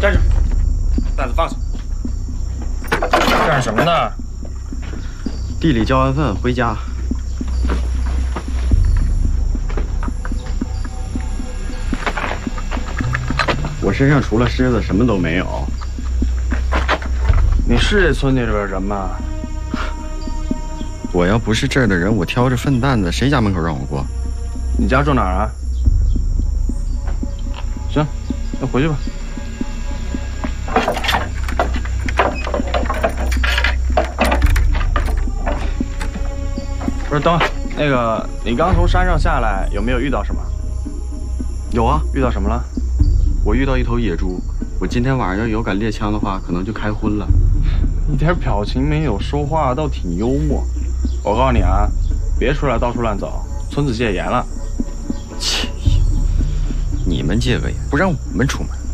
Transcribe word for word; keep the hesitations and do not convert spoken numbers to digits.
站着，担子放下。干什么呢？ 地里交完份回家。我身上除了虱子什么都没有。 你是这村里边的人吗？ 我要不是这儿的人，我挑着粪担子，谁家门口让我过？ 你家住哪儿啊？行，那回去吧。不是，等会儿，那个，你刚从山上下来，有没有遇到什么？ 有啊， 遇到什么了？ 我遇到一头野猪。我今天晚上要有杆猎枪的话，可能就开荤了。 一点表情没有，说话倒挺幽默。我告诉你啊，别出来到处乱走，村子戒严了。 切，你们戒个严，不让我们出门。